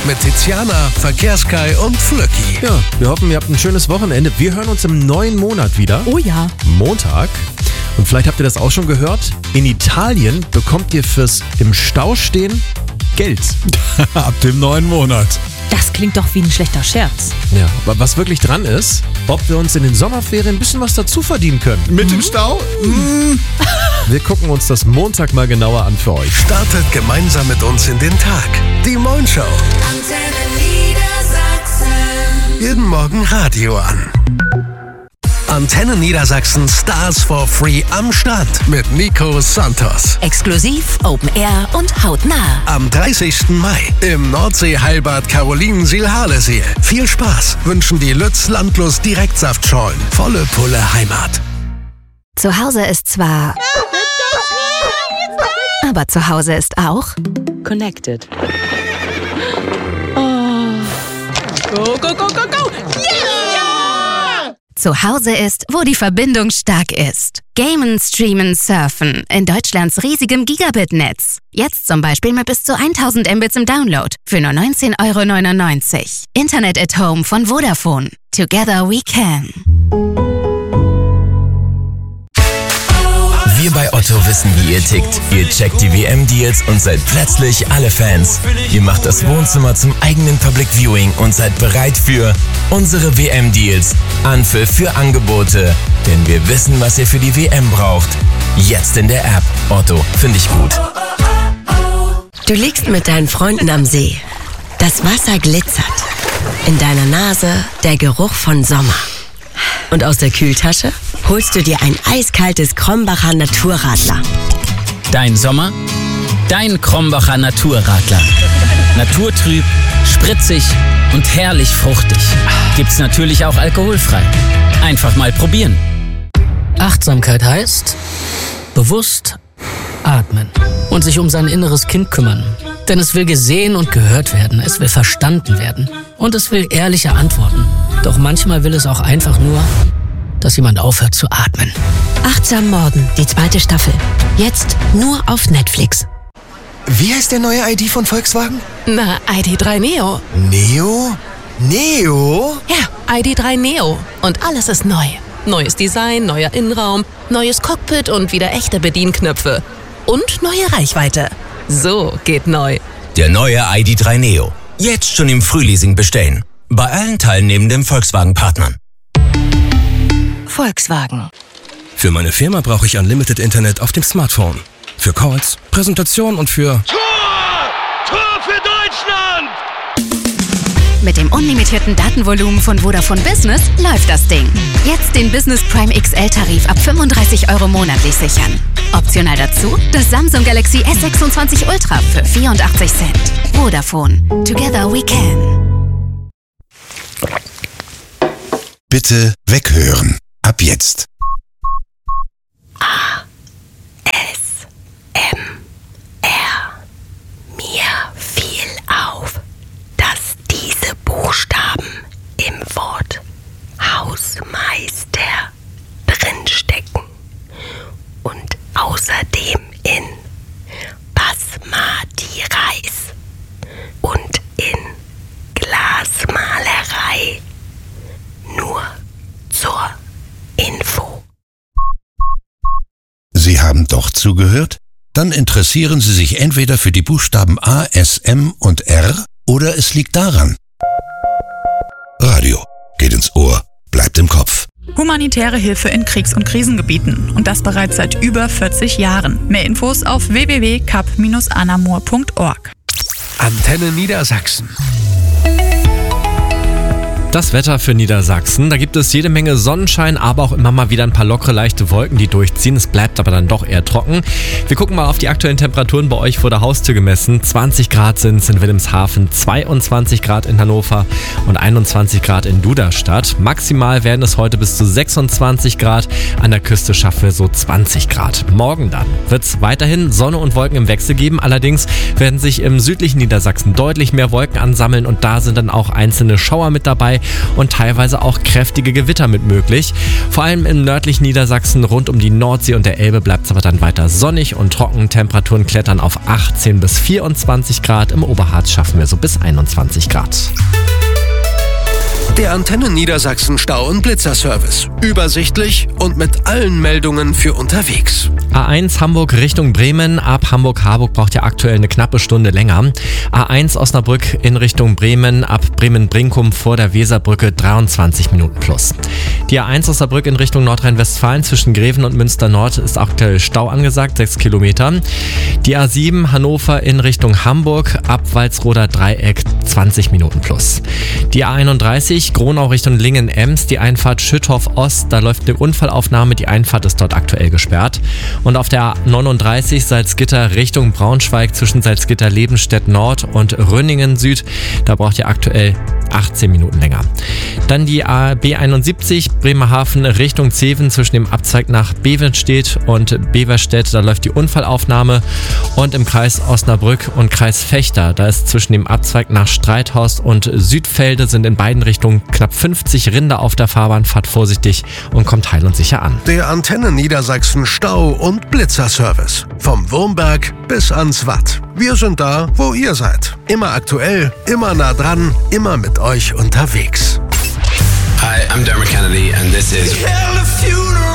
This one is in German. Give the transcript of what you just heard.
mit Tiziana, Verkehrskai und Flöcki. Ja, wir hoffen, ihr habt ein schönes Wochenende. Wir hören uns im neuen Monat wieder. Oh ja. Montag. Und vielleicht habt ihr das auch schon gehört. In Italien bekommt ihr fürs im Stau stehen Geld. Ab dem neuen Monat. Das klingt doch wie ein schlechter Scherz. Ja, aber was wirklich dran ist, ob wir uns in den Sommerferien ein bisschen was dazu verdienen können. Mit dem Stau? Wir gucken uns das Montag mal genauer an für euch. Startet gemeinsam mit uns in den Tag. Die Moin Show. Antenne Niedersachsen. Jeden Morgen Radio an. Antenne Niedersachsen Stars for Free am Start mit Nico Santos. Exklusiv, Open Air und hautnah. Am 30. Mai im Nordsee-Heilbad Carolinensiel-Harlesiel. Viel Spaß wünschen die Lütz Landlust Direktsaftschorlen. Volle Pulle Heimat. Zu Hause ist zwar... Aber zu Hause ist auch... Connected. Go, go, go, go, go! Zu Hause ist, wo die Verbindung stark ist. Gamen, streamen, surfen in Deutschlands riesigem Gigabit-Netz. Jetzt zum Beispiel mit bis zu 1000 Mbits im Download für nur 19,99 €. Internet at Home von Vodafone. Together we can. Wir bei Otto wissen, wie ihr tickt. Ihr checkt die WM-Deals und seid plötzlich alle Fans. Ihr macht das Wohnzimmer zum eigenen Public Viewing und seid bereit für unsere WM-Deals. Anpfiff für Angebote. Denn wir wissen, was ihr für die WM braucht. Jetzt in der App. Otto, finde ich gut. Du liegst mit deinen Freunden am See. Das Wasser glitzert. In deiner Nase der Geruch von Sommer. Und aus der Kühltasche holst du dir ein eiskaltes Krombacher Naturradler. Dein Sommer, dein Krombacher Naturradler. Naturtrüb, spritzig und herrlich fruchtig. Gibt's natürlich auch alkoholfrei. Einfach mal probieren. Achtsamkeit heißt bewusst atmen und sich um sein inneres Kind kümmern. Denn es will gesehen und gehört werden, es will verstanden werden und es will ehrliche Antworten. Doch manchmal will es auch einfach nur, dass jemand aufhört zu atmen. Achtsam Morden, die 2. Staffel. Jetzt nur auf Netflix. Wie heißt der neue ID von Volkswagen? Na, ID3 Neo. Neo? Neo? Ja, ID3 Neo. Und alles ist neu. Neues Design, neuer Innenraum, neues Cockpit und wieder echte Bedienknöpfe. Und neue Reichweite. So geht neu. Der neue ID3 Neo. Jetzt schon im Frühleasing bestellen. Bei allen teilnehmenden Volkswagen-Partnern. Volkswagen. Für meine Firma brauche ich Unlimited Internet auf dem Smartphone. Für Calls, Präsentation und für... Tor für Deutschland! Mit dem unlimitierten Datenvolumen von Vodafone Business läuft das Ding. Jetzt den Business Prime XL-Tarif ab 35 € monatlich sichern. Optional dazu das Samsung Galaxy S26 Ultra für 84 Cent. Vodafone. Together we can. Bitte weghören. Ab jetzt. Mir fiel auf, dass diese Buchstaben im Wort Hausmeister drinstecken und außerdem in Basmati-Reis und in Glasmalerei. Nur zur Info. Sie haben doch zugehört? Dann interessieren Sie sich entweder für die Buchstaben A, S, M und R oder es liegt daran. Radio geht ins Ohr, bleibt im Kopf. Humanitäre Hilfe in Kriegs- und Krisengebieten. Und das bereits seit über 40 Jahren. Mehr Infos auf www.cap-anamur.org. Antenne Niedersachsen. Das Wetter für Niedersachsen, da gibt es jede Menge Sonnenschein, aber auch immer mal wieder ein paar lockere, leichte Wolken, die durchziehen. Es bleibt aber dann doch eher trocken. Wir gucken mal auf die aktuellen Temperaturen bei euch vor der Haustür gemessen. 20 Grad sind es in Wilhelmshaven, 22 Grad in Hannover und 21 Grad in Duderstadt. Maximal werden es heute bis zu 26 Grad. An der Küste schaffen wir so 20 Grad. Morgen dann wird es weiterhin Sonne und Wolken im Wechsel geben. Allerdings werden sich im südlichen Niedersachsen deutlich mehr Wolken ansammeln und da sind dann auch einzelne Schauer mit dabei. und teilweise auch kräftige Gewitter mit möglich. Vor allem im nördlichen Niedersachsen rund um die Nordsee und der Elbe bleibt es aber dann weiter sonnig und trocken. Temperaturen klettern auf 18 bis 24 Grad. Im Oberharz schaffen wir so bis 21 Grad. Der Antenne Niedersachsen Stau- und Blitzerservice. Übersichtlich und mit allen Meldungen für unterwegs. A1 Hamburg Richtung Bremen. Ab Hamburg-Harburg braucht ihr aktuell eine knappe Stunde länger. A1 Osnabrück in Richtung Bremen. Ab Bremen-Brinkum vor der Weserbrücke 23 Minuten plus. Die A1 Osnabrück in Richtung Nordrhein-Westfalen zwischen Greven und Münster-Nord ist aktuell Stau angesagt, 6 Kilometer. Die A7 Hannover in Richtung Hamburg. Ab Walsroder Dreieck 20 Minuten plus. Die A31 Gronau Richtung Lingen-Ems, die Einfahrt Schüttorf Ost, da läuft eine Unfallaufnahme, die Einfahrt ist dort aktuell gesperrt. Und auf der A39 Salzgitter Richtung Braunschweig zwischen Salzgitter-Lebenstedt Nord und Rönningen Süd, da braucht ihr aktuell 18 Minuten länger. Dann die B71 Bremerhaven Richtung Zeven zwischen dem Abzweig nach Bevenstedt und Beverstedt, da läuft die Unfallaufnahme. Und im Kreis Osnabrück und Kreis Vechta, da ist zwischen dem Abzweig nach Streithorst und Südfelde sind in beiden Richtungen knapp 50 Rinder auf der Fahrbahn. Fahrt vorsichtig und kommt heil und sicher an. Der Antenne Niedersachsen Stau- und Blitzerservice. Vom Wurmberg bis ans Watt. Wir sind da, wo ihr seid. Immer aktuell, immer nah dran, immer mit euch unterwegs. Hi, I'm Dermot Kennedy and this is